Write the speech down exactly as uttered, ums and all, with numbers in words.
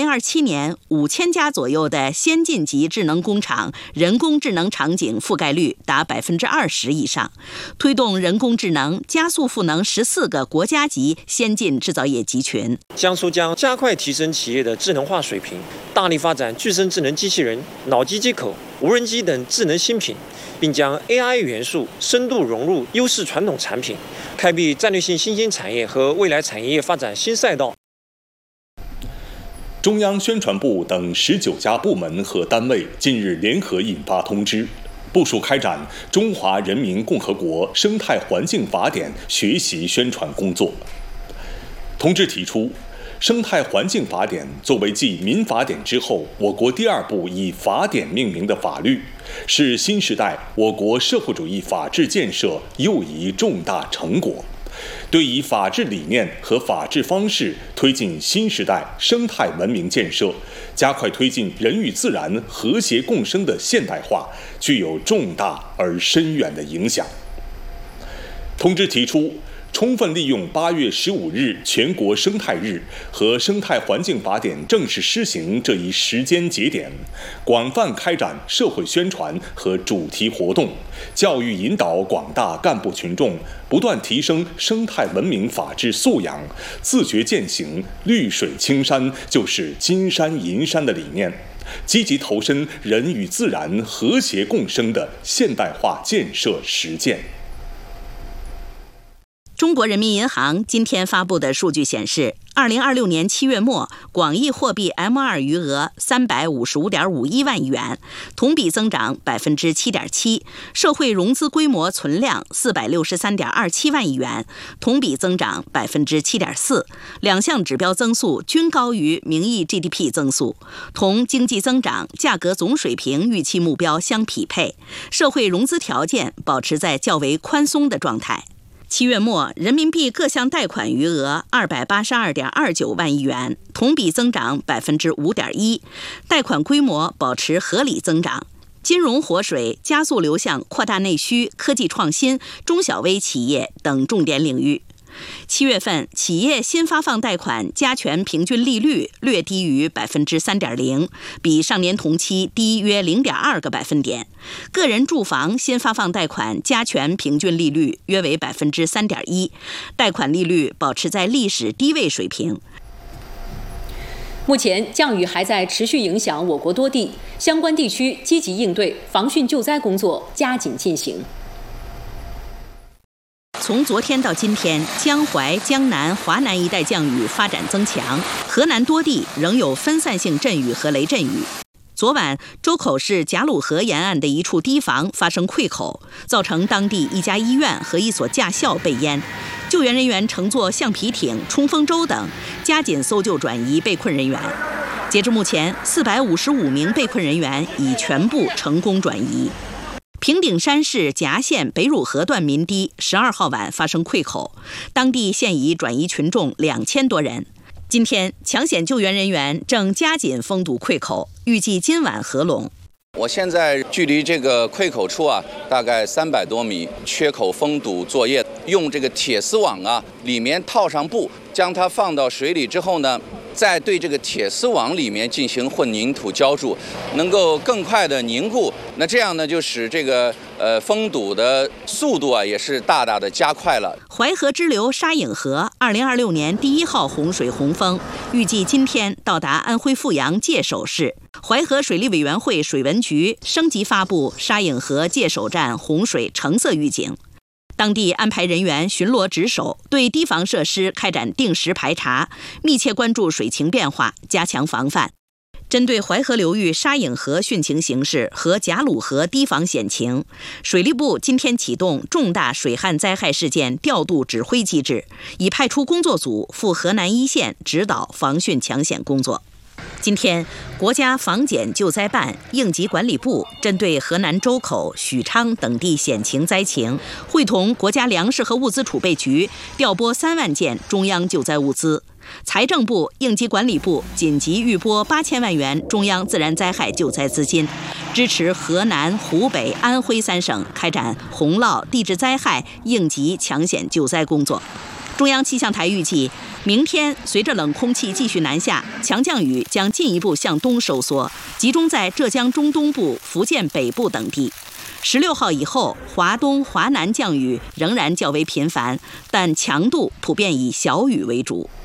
零二七年，五千家左右的先进级智能工厂人工智能场景覆盖率达百分之二十以上，推动人工智能加速赋能十四个国家级先进制造业集群。 江苏将加快提升企业的智能化水平，大力发展具身智能机器人、脑机接口、无人机等智能新品，并将 A I 元素深度融入优势传统产品，开辟战略性新兴产业和未来产业发展新赛道。 中央宣传部等十九家部门和单位近日联合印发通知，部署开展《中华人民共和国生态环境法典》学习宣传工作。通知提出，生态环境法典作为继民法典之后我国第二部以法典命名的法律，是新时代我国社会主义法治建设又一重大成果，对以法治理念和法治方式推进新时代生态文明建设，加快推进人与自然和谐共生的现代化，具有重大而深远的影响。通知提出，充分利用八月十五日全国生态日和生态环境法典正式施行这一时间节点，广泛开展社会宣传和主题活动，教育引导广大干部群众不断提升生态文明法治素养，自觉践行绿水青山就是金山银山的理念，积极投身人与自然和谐共生的现代化建设实践。 中国人民银行今天发布的数据显示，二零二六年七月末，广义货币 M 二 余额三百五十五点五一万亿元，同比增长百分之七点七；社会融资规模存量四百六十三点二七万亿元，同比增长百分之七点四。两项指标增速均高于名义 G D P 增速，同经济增长、价格总水平预期目标相匹配，社会融资条件保持在较为宽松的状态。七月末，人民币各项贷款余额二百八十二点二九万亿元，同比增长百分之五点一，贷款规模保持合理增长。金融活水加速流向扩大内需、科技创新、中小微企业等重点领域。七月份，企业新发放贷款加权平均利率略低于百分之三点零，比上年同期低约零点二个百分点。个人住房新发放贷款加权平均利率约为百分之三点一，贷款利率保持在历史低位水平。 目前降雨还在持续影响我国多地，相关地区积极应对，防汛救灾工作加紧进行。 从昨天到今天，江淮、江南、华南一带降雨发展增强，河南多地仍有分散性阵雨和雷阵雨。昨晚，周口市贾鲁河沿岸的一处堤防发生溃口，造成当地一家医院和一所驾校被淹。救援人员乘坐橡皮艇、冲锋舟等，加紧搜救转移被困人员。截至目前，四百五十五名被困人员已全部成功转移。平顶山市夹县北汝河段民堤十二号晚发生溃口，当地现已转移群众两千多人。今天，抢险救援人员正加紧封堵溃口，预计今晚合拢。 我现在距离这个溃口处啊，大概三百多米，缺口封堵作业，用这个铁丝网啊，里面套上布，将它放到水里之后呢，再对这个铁丝网里面进行混凝土浇筑，能够更快的凝固。那这样呢，就使这个呃封堵的速度啊，也是大大的加快了。 淮河支流沙隐河二零二六年第一号洪水洪峰，预计今天到达安徽阜阳界首市。淮河水利委员会水文局升级发布沙隐河界首站洪水橙色预警。当地安排人员巡逻值守，对堤防设施开展定时排查，密切关注水情变化，加强防范。针对淮河流域沙隐河汛情形势和贾鲁河堤防险情，水利部今天启动重大水旱灾害事件调度指挥机制，已派出工作组赴河南一线指导防汛抢险工作。今天，国家防检救灾办、应急管理部针对河南周口、许昌等地险情灾情，会同国家粮食和物资储备局调拨三万件中央救灾物资。财政部、应急管理部紧急预拨八千万元中央自然灾害救灾资金，支持河南、湖北、安徽三省开展洪涝、地质灾害应急抢险救灾工作。 中央气象台预计，明天随着冷空气继续南下，强降雨将进一步向东收缩，集中在浙江中东部、福建北部等地。十六号以后，华东、华南降雨仍然较为频繁，但强度普遍以小雨为主。